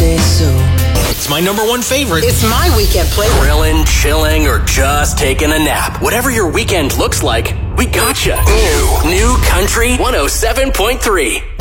say so. It's my number one favorite. It's my weekend playlist. Grilling, chilling, or just taking a nap. Whatever your weekend looks like, we gotcha. New Country 107.3.